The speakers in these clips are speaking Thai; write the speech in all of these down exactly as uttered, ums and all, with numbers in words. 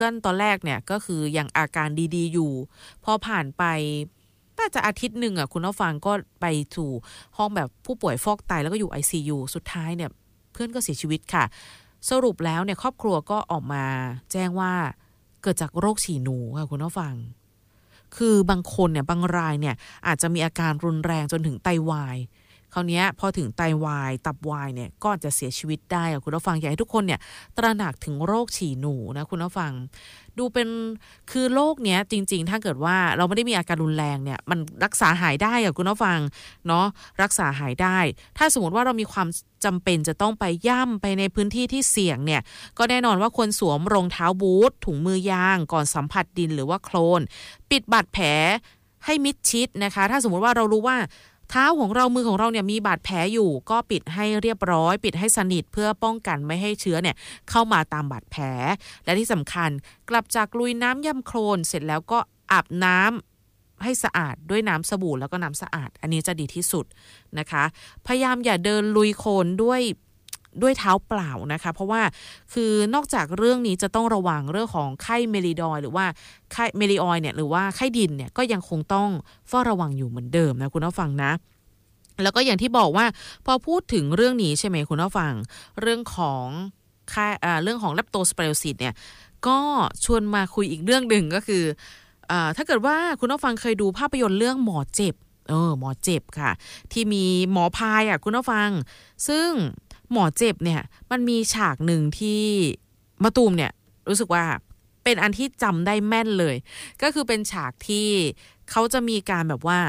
พื่อนตอนแรกเนี่ยก็คือยังอาการดีๆอยู่พอผ่านไปน่าจะอาทิตย์หนึ่งอ่ะคุณผู้ฟังก็ไปสู่ห้องแบบผู้ป่วยฟอกไตแล้วก็อยู่ ไอ ซี ยู สุดท้ายเนี่ยเพื่อนก็เสียชีวิตค่ะสรุปแล้วเนี่ยครอบครัวก็ออกมาแจ้งว่าเกิดจากโรคฉี่หนูค่ะคุณผู้ฟังคือบางคนเนี่ยบางรายเนี่ยอาจจะมีอาการรุนแรงจนถึงไตวายคราวนี้พอถึงไตวายตับวายเนี่ยก็จะเสียชีวิตได้อ่ะคุณผู้ฟังอยากให้ทุกคนเนี่ยตระหนักถึงโรคฉี่หนูนะคุณผู้ฟังดูเป็นคือโรคเนี้ยจริงๆถ้าเกิดว่าเราไม่ได้มีอาการรุนแรงเนี่ยมันรักษาหายได้อ่ะคุณผู้ฟังเนาะรักษาหายได้ถ้าสมมติว่าเรามีความจำเป็นจะต้องไปย่ำไปในพื้นที่ที่เสี่ยงเนี่ยก็แน่นอนว่าควรสวมรองเท้าบูทถุงมือยางก่อนสัมผัสดินหรือว่าโคลนปิดบาดแผลให้มิดชิดนะคะถ้าสมมติว่าเรารู้ว่าเท้าของเรามือของเราเนี่ยมีบาดแผลอยู่ก็ปิดให้เรียบร้อยปิดให้สนิทเพื่อป้องกันไม่ให้เชื้อเนี่ยเข้ามาตามบาดแผลและที่สำคัญกลับจากลุยน้ำย่ำโคลนเสร็จแล้วก็อาบน้ำให้สะอาดด้วยน้ำสบู่แล้วก็น้ำสะอาดอันนี้จะดีที่สุดนะคะพยายามอย่าเดินลุยโคลนด้วยด้วยเท้าเปล่านะคะเพราะว่าคือนอกจากเรื่องนี้จะต้องระวังเรื่องของไข้เมลิดอยหรือว่าไข้เมลิออยเนี่ยหรือว่าไข้ดินเนี่ยก็ยังคงต้องเฝ้าระวังอยู่เหมือนเดิมนะคุณผู้ฟังนะแล้วก็อย่างที่บอกว่าพอพูดถึงเรื่องนี้ใช่ไหมคุณผู้ฟังเรื่องของค่าอ่าเรื่องของแลปโตสไปโรซิสเนี่ยก็ชวนมาคุยอีกเรื่องหนึ่งก็คืออ่าถ้าเกิดว่าคุณผู้ฟังเคยดูภาพยนตร์เรื่องหมอเจ็บเออหมอเจ็บค่ะที่มีหมอพายอ่ะคุณผู้ฟังซึ่งหมอเจ็บเนี่ยมันมีฉากหนึ่งที่มะตูมเนี่ยรู้สึกว่าเป็นอันที่จำได้แม่นเลยก็คือเป็นฉากที่เขาจะมีการแบบว่า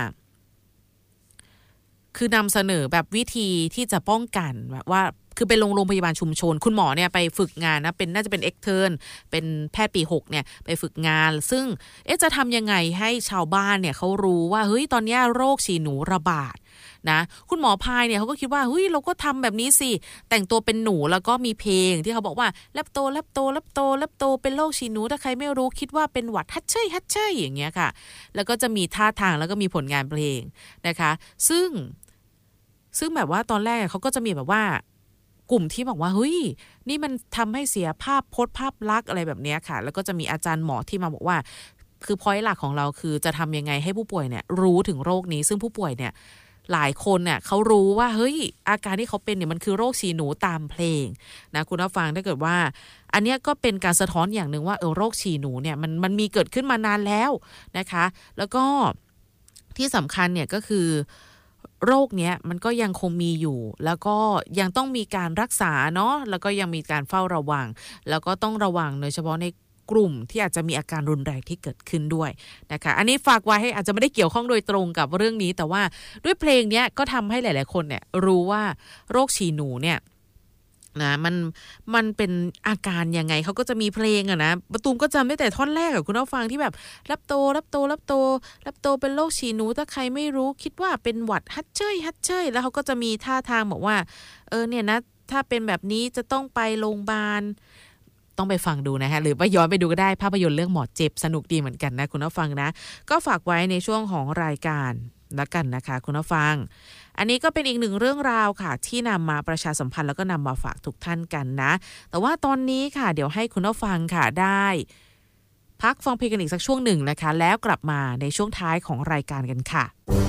คือนำเสนอแบบวิธีที่จะป้องกันแบบว่าคือเป็นโรงโรงพยาบาลชุมชนคุณหมอเนี่ยไปฝึกงานนะเป็นน่าจะเป็นเอ็กเทิร์นเป็นแพทย์ปีหกเนี่ยไปฝึกงานซึ่งเอ๊ะจะทำยังไงให้ชาวบ้านเนี่ยเขารู้ว่าเฮ้ยตอนนี้โรคฉี่หนูระบาดนะคุณหมอพายเนี่ยเขาก็คิดว่าเฮ้ยเราก็ทำแบบนี้สิแต่งตัวเป็นหนูแล้วก็มีเพลงที่เขาบอกว่าแลปโตแลปโตแลปโตแลปโตเป็นโรคฉี่หนูถ้าใครไม่รู้คิดว่าเป็นหวัดฮัดเชยฮัดเชยอย่างเงี้ยค่ะแล้วก็จะมีท่าทางแล้วก็มีผลงานเพลงนะคะซึ่งซึ่งแบบว่าตอนแรกเขาก็จะมีแบบว่ากลุ่มที่บอกว่าเฮ้ยนี่มันทำให้เสียภาพพจน์ภาพลักษณ์อะไรแบบนี้ค่ะแล้วก็จะมีอาจารย์หมอที่มาบอกว่าคือ point หลักของเราคือจะทำยังไงให้ผู้ป่วยเนี่ยรู้ถึงโรคนี้ซึ่งผู้ป่วยเนี่ยหลายคนเนี่ยเขารู้ว่าเฮ้ยอาการที่เขาเป็นเนี่ยมันคือโรคฉี่หนูตามเพลงนะคุณผู้ฟังถ้าเกิดว่าอันนี้ก็เป็นการสะท้อนอย่างนึงว่าเออโรคฉี่หนูเนี่ยมันมันมีเกิดขึ้นมานานแล้วนะคะแล้วก็ที่สำคัญเนี่ยก็คือโรคเนี้ยมันก็ยังคงมีอยู่แล้วก็ยังต้องมีการรักษาเนาะแล้วก็ยังมีการเฝ้าระวังแล้วก็ต้องระวังโดยเฉพาะในกลุ่มที่อาจจะมีอาการรุนแรงที่เกิดขึ้นด้วยนะคะอันนี้ฝากไว้ให้อาจจะไม่ได้เกี่ยวข้องโดยตรงกับเรื่องนี้แต่ว่าด้วยเพลงเนี้ยก็ทำให้หลายๆคนเนี่ยรู้ว่าโรคฉี่หนูเนี่ยนะมันมันเป็นอาการยังไงเขาก็จะมีเพลงอะนะประตูมก็จำได้แต่ท่อนแรกอะคุณผู้ฟังที่แบบรับโตรับโตรับโตรับโตเป็นโรคฉี่หนูถ้าใครไม่รู้คิดว่าเป็นหวัดฮัดเชยฮัดเชยแล้วเขาก็จะมีท่าทางบอกว่าเออเนี่ยนะถ้าเป็นแบบนี้จะต้องไปโรงพยาบาลต้องไปฟังดูนะฮะหรือว่าย้อนไปดูก็ได้ภาพยนตร์เรื่องหมอเจ็บสนุกดีเหมือนกันนะคุณผู้ฟังนะก็ฝากไว้ในช่วงของรายการแล้วกันนะคะคุณผู้ฟังอันนี้ก็เป็นอีกหนึ่งเรื่องราวค่ะที่นำมาประชาสัมพันธ์แล้วก็นำมาฝากทุกท่านกันนะแต่ว่าตอนนี้ค่ะเดี๋ยวให้คุณผู้ฟังค่ะได้พักฟังเพลงกันอีกสักช่วงหนึ่งนะคะแล้วกลับมาในช่วงท้ายของรายการกันค่ะ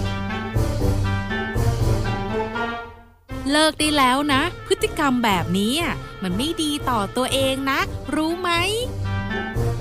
เลิกได้แล้วนะพฤติกรรมแบบนี้มันไม่ดีต่อตัวเองนะรู้ไหม